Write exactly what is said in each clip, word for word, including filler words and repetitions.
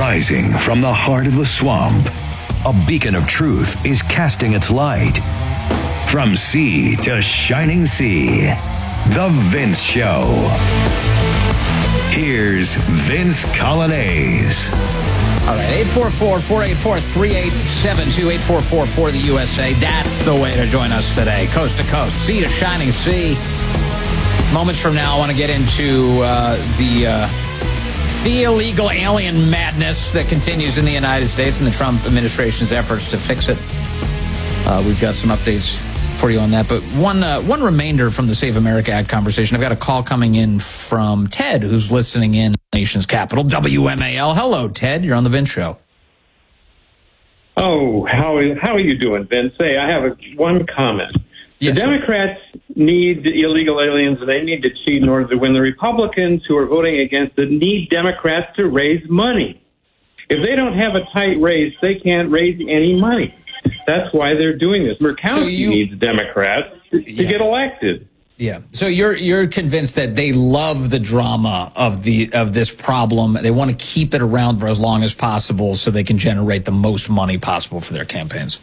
Rising from the heart of the swamp, a beacon of truth is casting its light. From sea to shining sea, The Vince Show. Here's Vince Coglianese. All right, eight four four, four eight four, three eight seven two, eight four four for the U S A. That's the way to join us today. Coast to coast, sea to shining sea. Moments from now, I want to get into uh, the... Uh, The illegal alien madness that continues in the United States and the Trump administration's efforts to fix it. Uh, we've got some updates for you on that. But one uh, one remainder from the Save America Act conversation. I've got a call coming in from Ted, who's listening in the nation's capital, W M A L. Hello, Ted. You're on the Vince Show. Oh, how, how are you doing, Vince? Hey, I have a, one comment. Yes, the Democrats need illegal aliens, and they need to cheat in order to win. The Republicans who are voting against it need Democrats to raise money. If they don't have a tight race, they can't raise any money. That's why they're doing this. Murkowski so you, needs Democrats to, to yeah. get elected. Yeah. So you're you're convinced that they love the drama of the of this problem. They want to keep it around for as long as possible so they can generate the most money possible for their campaigns.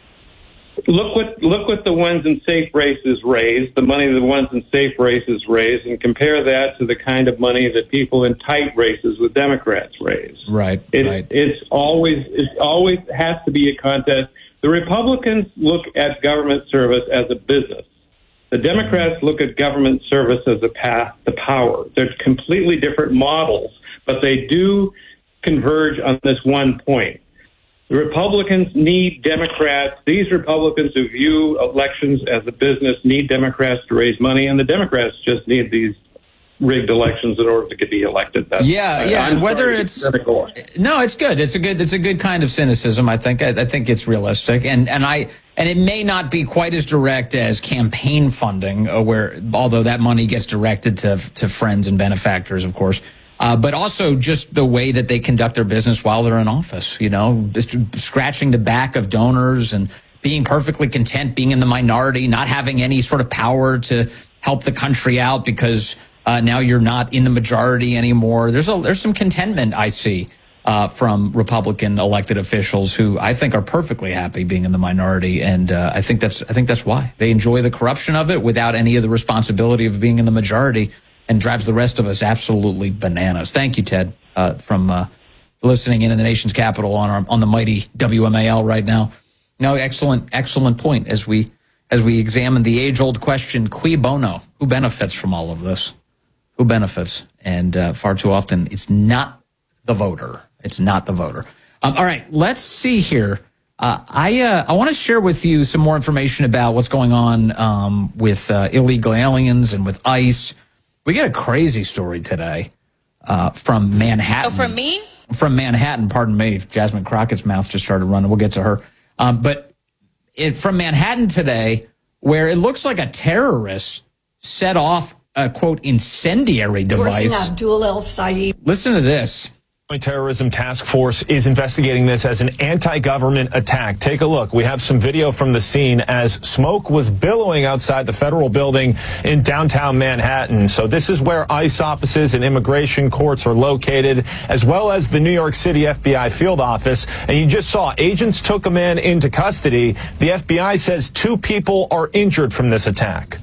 Look what look what the ones in safe races raise, the money the ones in safe races raise, and compare that to the kind of money that people in tight races with Democrats raise. Right, it, right. It's always it's always has to be a contest. The Republicans look at government service as a business. The Democrats look at government service as a path to power. They're completely different models, but they do converge on this one point. The Republicans need Democrats. These Republicans who view elections as a business need Democrats to raise money, and the Democrats just need these rigged elections in order to get be elected. That's, yeah, yeah. I'm and whether sorry, it's critical. No, it's good. It's a good. It's a good kind of cynicism. I think. I, I think it's realistic, and and I and it may not be quite as direct as campaign funding, uh, where although that money gets directed to to friends and benefactors, of course. Uh, but also just the way that they conduct their business while they're in office, you know, just scratching the back of donors and being perfectly content being in the minority, not having any sort of power to help the country out because uh, now you're not in the majority anymore. There's a, there's some contentment I see uh, from Republican elected officials who I think are perfectly happy being in the minority. And uh, I think that's I think that's why they enjoy the corruption of it without any of the responsibility of being in the majority. And drives the rest of us absolutely bananas. Thank you, Ted, uh, from uh, listening in in the nation's capital on our, on the mighty W M A L right now. No, excellent, excellent point. As we as we examine the age-old question, cui bono? Who benefits from all of this? Who benefits? And uh, far too often, it's not the voter. It's not the voter. Um, all right, let's see here. Uh, I uh, I want to share with you some more information about what's going on um, with uh, illegal aliens and with ICE. We got a crazy story today uh, from Manhattan. Oh, from me? From Manhattan, pardon me. Jasmine Crockett's mouth just started running. We'll get to her. Um, but it, from Manhattan today, where it looks like a terrorist set off a, quote, incendiary device. Abdul El Sayed. Listen to this. Terrorism Task Force is investigating this as an anti-government attack. Take a look. We have some video from the scene as smoke was billowing outside the federal building in downtown Manhattan. So this is where ICE offices and immigration courts are located, as well as the New York City F B I field office. And you just saw agents took a man into custody. The F B I says two people are injured from this attack.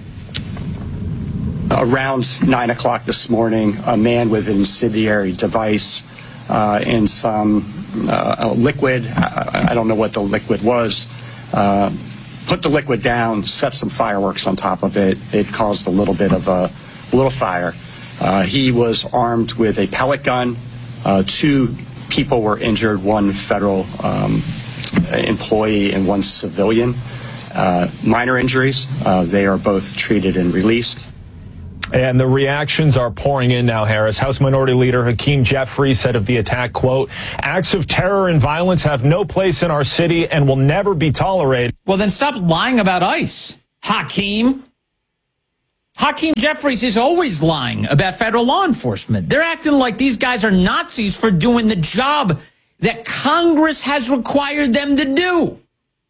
Around nine o'clock this morning, a man with an incendiary device uh, and some uh, liquid, I, I don't know what the liquid was, uh, put the liquid down, set some fireworks on top of it. It caused a little bit of a, a little fire. Uh, he was armed with a pellet gun. Uh, two people were injured, one federal um, employee and one civilian. Uh, minor injuries. Uh, they are both treated and released. And the reactions are pouring in now, Harris. House Minority Leader Hakeem Jeffries said of the attack, quote, acts of terror and violence have no place in our city and will never be tolerated. Well, then stop lying about ICE, Hakeem. Hakeem Jeffries is always lying about federal law enforcement. They're acting like these guys are Nazis for doing the job that Congress has required them to do.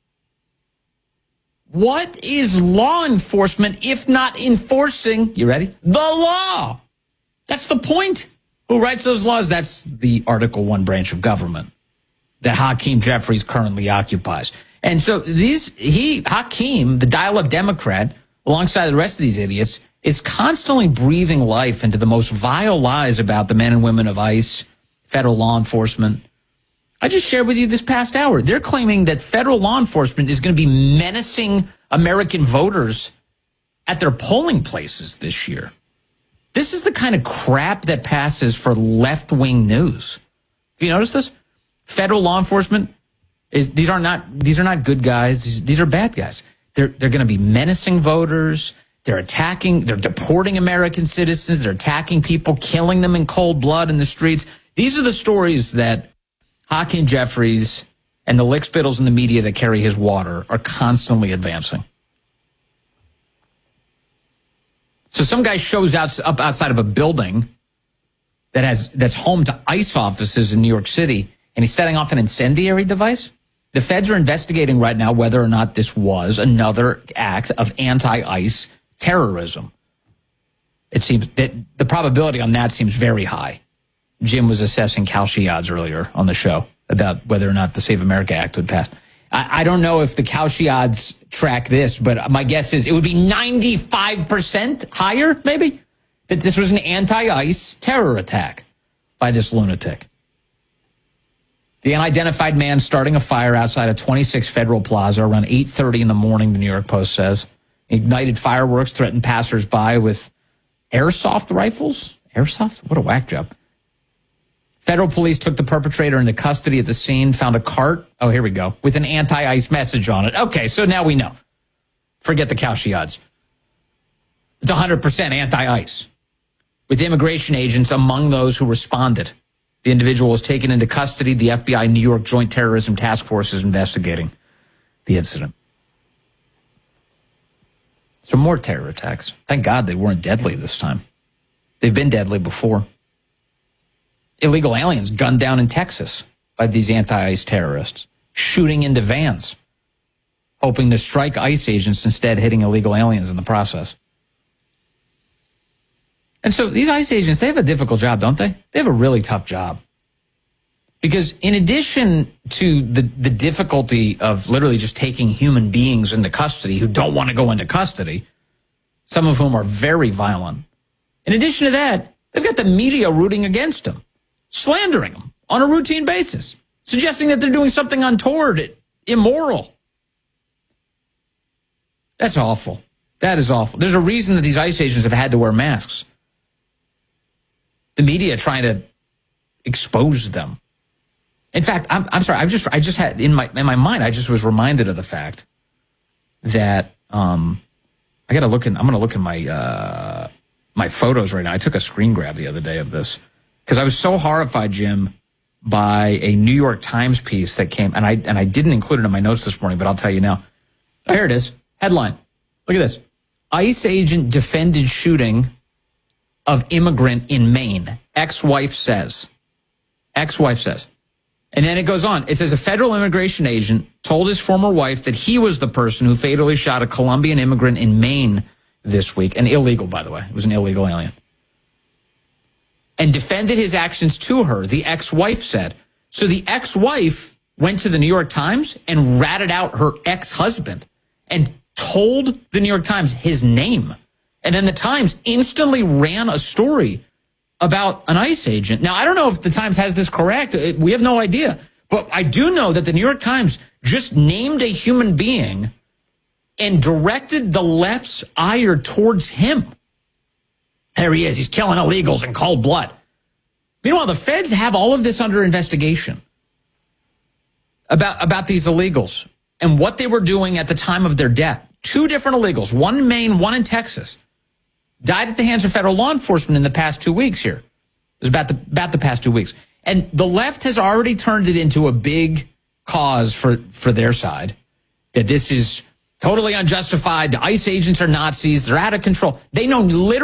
What is law enforcement if not enforcing, you ready, the law? That's the point. Who writes those laws? That's the Article One branch of government that Hakeem Jeffries currently occupies. And so these, he, Hakeem, the dial-up Democrat, alongside the rest of these idiots, is constantly breathing life into the most vile lies about the men and women of ICE, federal law enforcement. I just shared with you this past hour. They're claiming that federal law enforcement is going to be menacing American voters at their polling places this year. This is the kind of crap that passes for left-wing news. Have you noticed this? Federal law enforcement is these are not these are not good guys. These, these are bad guys. They're they're going to be menacing voters. They're attacking. They're deporting American citizens. They're attacking people, killing them in cold blood in the streets. These are the stories that Hakeem Jeffries and the lickspittles in the media that carry his water are constantly advancing. So some guy shows out, up outside of a building that has that's home to ICE offices in New York City, and he's setting off an incendiary device. The feds are investigating right now whether or not this was another act of anti-ICE terrorism. It seems that the probability on that seems very high. Jim was assessing Kalshi odds earlier on the show about whether or not the Save America Act would pass. I, I don't know if the Kalshi odds track this, but my guess is it would be ninety-five percent higher, maybe, that this was an anti-ICE terror attack by this lunatic. The unidentified man starting a fire outside of twenty-six Federal Plaza around eight thirty in the morning, the New York Post says. Ignited fireworks, threatened passersby with airsoft rifles. Airsoft? What a whack job. Federal police took the perpetrator into custody at the scene, found a cart. Oh, here we go. With an anti-ICE message on it. Okay, so now we know. Forget the Kalshi odds. It's one hundred percent anti-ICE. With immigration agents among those who responded. The individual was taken into custody. The F B I New York Joint Terrorism Task Force is investigating the incident. So more terror attacks. Thank God they weren't deadly this time. They've been deadly before. Illegal aliens gunned down in Texas by these anti-ICE terrorists, shooting into vans, hoping to strike ICE agents, instead hitting illegal aliens in the process. And so these ICE agents, they have a difficult job, don't they? They have a really tough job. Because in addition to the, the difficulty of literally just taking human beings into custody who don't want to go into custody, some of whom are very violent, in addition to that, they've got the media rooting against them, slandering them on a routine basis, suggesting that they're doing something untoward, immoral. That's awful. That is awful. There's a reason that these ICE agents have had to wear masks. The media trying to expose them. In fact, I'm, I'm sorry. I just, I just had in my in my mind. I just was reminded of the fact that um, I got to look in. I'm going to look in my uh, my photos right now. I took a screen grab the other day of this because I was so horrified, Jim, by a New York Times piece that came, and I and I didn't include it in my notes this morning, but I'll tell you now. Oh, here it is. Headline. Look at this. ICE agent defended shooting of immigrant in Maine. Ex-wife says. Ex-wife says. And then it goes on. It says a federal immigration agent told his former wife that he was the person who fatally shot a Colombian immigrant in Maine this week. An illegal, by the way. It was an illegal alien. And defended his actions to her, the ex-wife said. So the ex-wife went to the New York Times and ratted out her ex-husband and told the New York Times his name. And then the Times instantly ran a story about an ICE agent. Now, I don't know if the Times has this correct. We have no idea. But I do know that the New York Times just named a human being and directed the left's ire towards him. There he is. He's killing illegals in cold blood. Meanwhile, the feds have all of this under investigation about, about these illegals and what they were doing at the time of their death. Two different illegals, one in Maine, one in Texas, died at the hands of federal law enforcement in the past two weeks here. It was about the, about the past two weeks. And the left has already turned it into a big cause for, for their side, that this is totally unjustified. The ICE agents are Nazis. They're out of control. They know literally